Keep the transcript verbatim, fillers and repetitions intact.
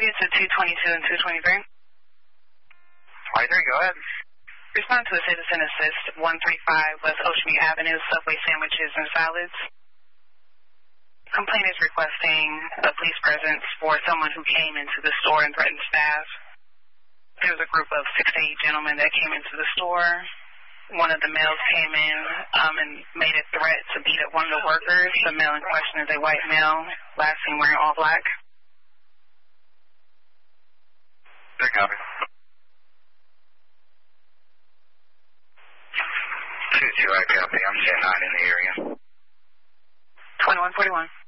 immediate to two twenty-two and two twenty-three. twenty-three, go ahead. Respond to a citizen assist one three five West Ocean Avenue, Subway sandwiches and salads. Complaint is requesting a police presence for someone who came into the store and threatened staff. There was a group of six to eight gentlemen that came into the store. One of the males came in um, and made a threat to beat up one of the workers. The male in question is a white male, last seen wearing all black. Good copy. two two, I copy. I'm ten nine in the area. twenty-one forty-one.